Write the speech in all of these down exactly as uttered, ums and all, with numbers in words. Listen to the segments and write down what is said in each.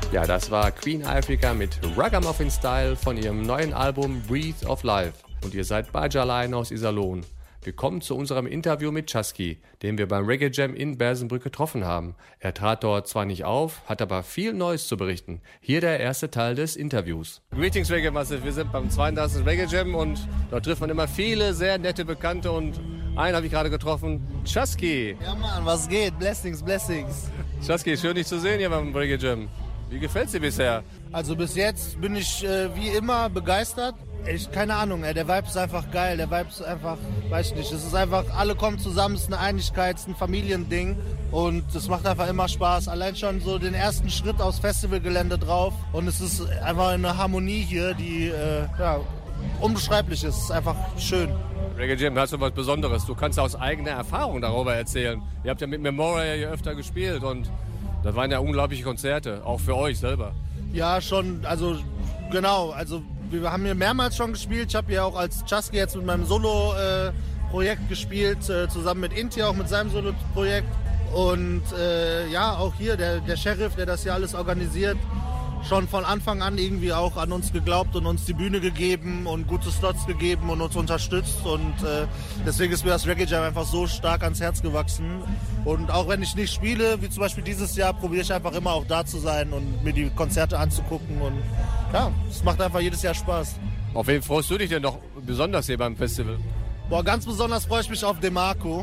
Ja, das war Queen Ifrica mit Ragamuffin Style von ihrem neuen Album Breathe of Life. Und ihr seid bei Jalain aus Iserlohn. Wir kommen zu unserem Interview mit Chasky, den wir beim Reggae Jam in Bersenbrück getroffen haben. Er trat dort zwar nicht auf, hat aber viel Neues zu berichten. Hier der erste Teil des Interviews. Greetings Reggae Massive, wir sind beim zweiunddreißigsten Reggae Jam und dort trifft man immer viele sehr nette Bekannte und einen habe ich gerade getroffen, Chasky. Ja Mann, was geht? Blessings, Blessings. Chasky, schön dich zu sehen hier beim Reggae Jam. Wie gefällt's dir bisher? Also bis jetzt bin ich äh, wie immer begeistert. Ich, keine Ahnung, ey, der Vibe ist einfach geil, der Vibe ist einfach, weiß ich nicht, es ist einfach, alle kommen zusammen, es ist eine Einigkeit, es ist ein Familiending und es macht einfach immer Spaß. Allein schon so den ersten Schritt aufs Festivalgelände drauf und es ist einfach eine Harmonie hier, die äh, ja, unbeschreiblich ist, es ist einfach schön. Reggae Jam, hast du was Besonderes, du kannst aus eigener Erfahrung darüber erzählen. Ihr habt ja mit Memorial hier öfter gespielt und das waren ja unglaubliche Konzerte, auch für euch selber. Ja, schon, also genau, also wir haben hier mehrmals schon gespielt. Ich habe hier auch als Chasky jetzt mit meinem Solo-Projekt äh, gespielt, äh, zusammen mit Inti auch mit seinem Solo-Projekt. Und äh, ja, auch hier der, der Sheriff, der das hier alles organisiert, schon von Anfang an irgendwie auch an uns geglaubt und uns die Bühne gegeben und gute Slots gegeben und uns unterstützt. Und äh, deswegen ist mir das Reggae Jam einfach so stark ans Herz gewachsen. Und auch wenn ich nicht spiele, wie zum Beispiel dieses Jahr, probiere ich einfach immer auch da zu sein und mir die Konzerte anzugucken. Und ja, es macht einfach jedes Jahr Spaß. Auf wen freust du dich denn noch besonders hier beim Festival? Boah, ganz besonders freue ich mich auf DeMarco.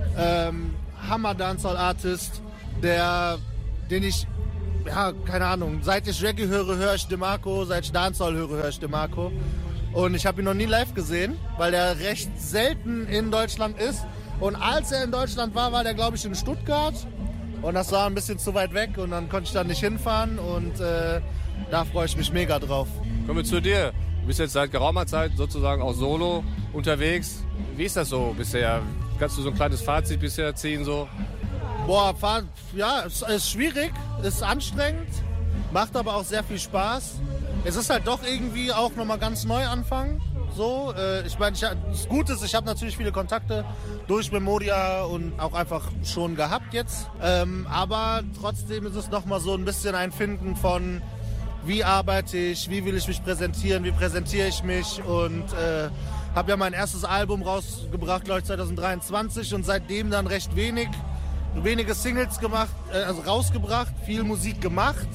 Ähm, Hammer Dancehall Artist, der, den ich, ja, keine Ahnung, seit ich Reggae höre, höre ich DeMarco, seit ich Dancehall höre, höre ich DeMarco. Und ich habe ihn noch nie live gesehen, weil er recht selten in Deutschland ist. Und als er in Deutschland war, war der, glaube ich, in Stuttgart. Und das war ein bisschen zu weit weg und dann konnte ich da nicht hinfahren. Und äh, da freue ich mich mega drauf. Kommen wir zu dir. Du bist jetzt seit geraumer Zeit sozusagen auch solo unterwegs. Wie ist das so bisher? Kannst du so ein kleines Fazit bisher ziehen? So? Boah, ja, es ist schwierig, ist anstrengend, macht aber auch sehr viel Spaß. Es ist halt doch irgendwie auch nochmal ganz neu anfangen. So, äh, ich meine, das Gute ist, ich habe natürlich viele Kontakte durch Memoria und auch einfach schon gehabt jetzt. Ähm, aber trotzdem ist es nochmal so ein bisschen ein Finden von, wie arbeite ich, wie will ich mich präsentieren, wie präsentiere ich mich und äh, habe ja mein erstes Album rausgebracht, glaube ich, zwanzig dreiundzwanzig und seitdem dann recht wenig, wenige Singles gemacht, äh, also rausgebracht, viel Musik gemacht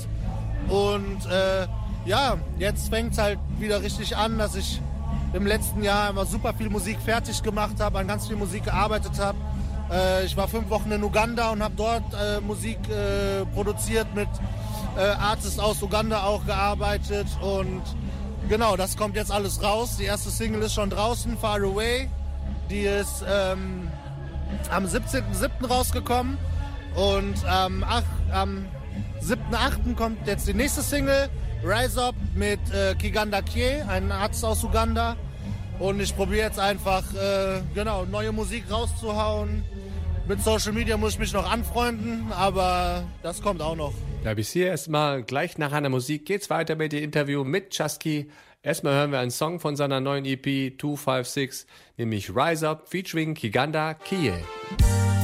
und äh, ja, jetzt fängt es halt wieder richtig an, dass ich im letzten Jahr immer super viel Musik fertig gemacht habe, an ganz viel Musik gearbeitet habe. Äh, ich war fünf Wochen in Uganda und habe dort äh, Musik äh, produziert, mit äh, Artists aus Uganda auch gearbeitet und genau, das kommt jetzt alles raus. Die erste Single ist schon draußen, Far Away. Die ist ähm, am siebzehnten siebten rausgekommen und ähm, ach, am siebten achten kommt jetzt die nächste Single, Rise Up mit äh, Kiganda Kie, ein Arzt aus Uganda. Und ich probiere jetzt einfach äh, genau, neue Musik rauszuhauen. Mit Social Media muss ich mich noch anfreunden, aber das kommt auch noch. Ja, bis hier erstmal. Gleich nach einer Musik geht's weiter mit dem Interview mit Chasky. Erstmal hören wir einen Song von seiner neuen E P zwei fünf sechs, nämlich Rise Up featuring Kiganda Kie.